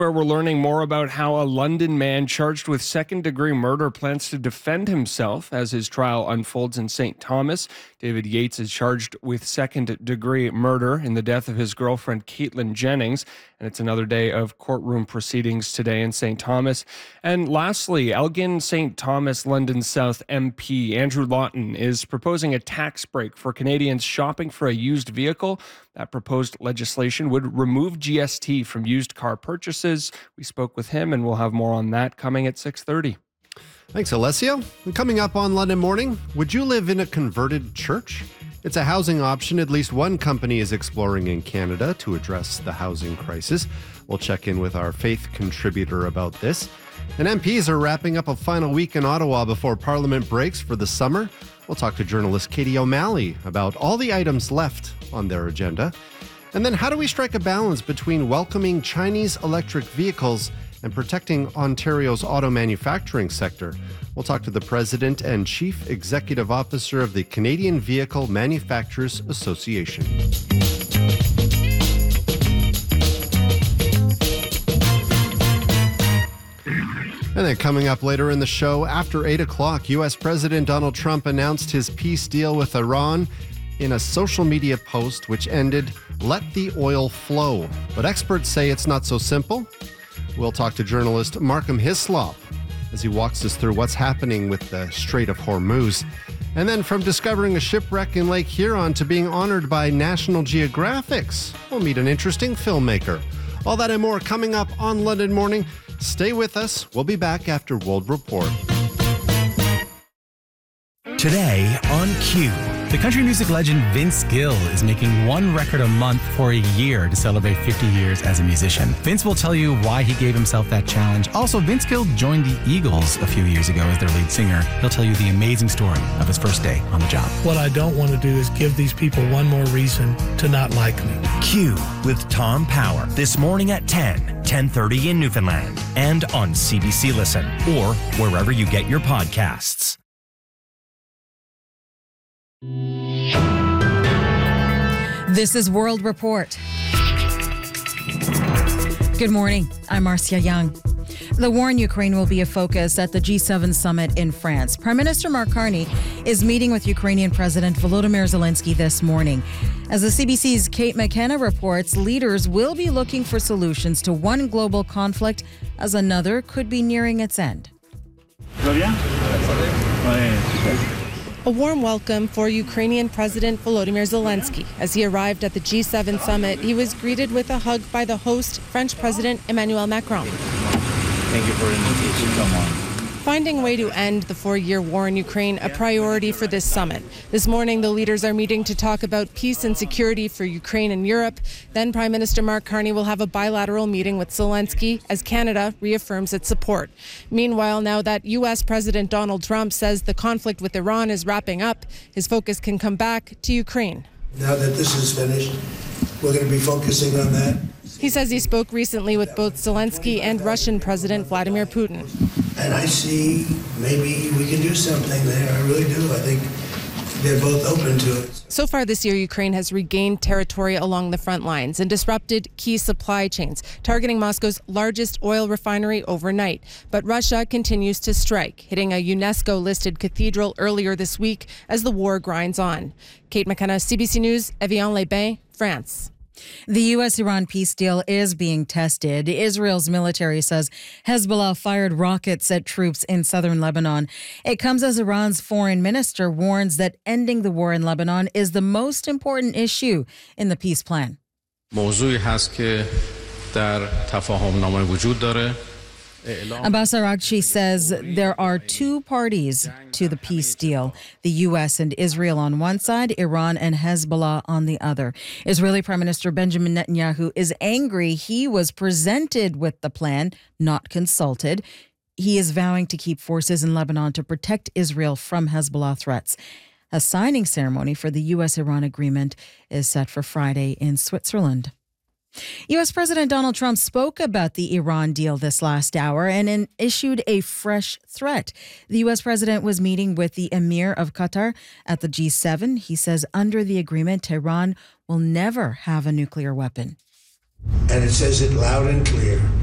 where we're learning more about how a London man charged with second-degree murder plans to defend himself as his trial unfolds in St. Thomas. David Yates is charged with second-degree murder in the death of his girlfriend, Caitlin Jennings, and it's another day of courtroom proceedings today in St. Thomas. And lastly, Elgin St. Thomas London South MP Andrew Lawton is proposing a tax break for Canadians shopping for a used vehicle. That proposed legislation would remove GST from used car purchases. We spoke with him, and we'll have more on that coming at 6:30. Thanks, Alessio. And coming up on London Morning, would you live in a converted church? It's a housing option at least one company is exploring in Canada to address the housing crisis. We'll check in with our faith contributor about this. And MPs are wrapping up a final week in Ottawa before Parliament breaks for the summer. We'll talk to journalist Katie O'Malley about all the items left on their agenda. And then how do we strike a balance between welcoming Chinese electric vehicles and protecting Ontario's auto manufacturing sector? We'll talk to the President and Chief Executive Officer of the Canadian Vehicle Manufacturers Association. And then coming up later in the show, after 8 o'clock, U.S. President Donald Trump announced his peace deal with Iran in a social media post which ended, "Let the oil flow." But experts say it's not so simple. We'll talk to journalist Markham Hislop as he walks us through what's happening with the Strait of Hormuz. And then from discovering a shipwreck in Lake Huron to being honored by National Geographic, we'll meet an interesting filmmaker. All that and more coming up on London Morning. Stay with us. We'll be back after World Report. Today on Q, the country music legend Vince Gill is making one record a month for a year to celebrate 50 years as a musician. Vince will tell you why he gave himself that challenge. Also, Vince Gill joined the Eagles a few years ago as their lead singer. He'll tell you the amazing story of his first day on the job. What I don't want to do is give these people one more reason to not like me. Q with Tom Power this morning at 10:30 in Newfoundland and on CBC Listen or wherever you get your podcasts. This is World Report. Good morning. I'm Marcia Young. The war in Ukraine will be a focus at the G7 summit in France. Prime Minister Mark Carney is meeting with Ukrainian President Volodymyr Zelensky this morning. As the CBC's Kate McKenna reports, leaders will be looking for solutions to one global conflict as another could be nearing its end. A warm welcome for Ukrainian President Volodymyr Zelensky. As he arrived at the G7 summit, he was greeted with a hug by the host, French President Emmanuel Macron. Thank you for the invitation. Come on. Finding a way to end the 4-year war in Ukraine, a priority for this summit. This morning, the leaders are meeting to talk about peace and security for Ukraine and Europe. Then Prime Minister Mark Carney will have a bilateral meeting with Zelensky as Canada reaffirms its support. Meanwhile, now that U.S. President Donald Trump says the conflict with Iran is wrapping up, his focus can come back to Ukraine. Now that this is finished, we're going to be focusing on that. He says he spoke recently with both Zelensky and Russian President Vladimir Putin. And I see maybe we can do something there. I really do. I think they're both open to it. So far this year, Ukraine has regained territory along the front lines and disrupted key supply chains, targeting Moscow's largest oil refinery overnight. But Russia continues to strike, hitting a UNESCO-listed cathedral earlier this week as the war grinds on. Kate McKenna, CBC News, Evian-les-Bains, France. The U.S.-Iran peace deal is being tested. Israel's military says Hezbollah fired rockets at troops in southern Lebanon. It comes as Iran's foreign minister warns that ending the war in Lebanon is the most important issue in the peace plan. موضوعی هست که در تفاهم‌نامه وجود داره. Abbas Araghchi says there are two parties to the peace deal, the U.S. and Israel on one side, Iran and Hezbollah on the other. Israeli Prime Minister Benjamin Netanyahu is angry he was presented with the plan, not consulted. He is vowing to keep forces in Lebanon to protect Israel from Hezbollah threats. A signing ceremony for the U.S.-Iran agreement is set for Friday in Switzerland. U.S. President Donald Trump spoke about the Iran deal this last hour and issued a fresh threat. The U.S. president was meeting with the Emir of Qatar at the G7. He says under the agreement, Tehran will never have a nuclear weapon. And it says it loud and clear.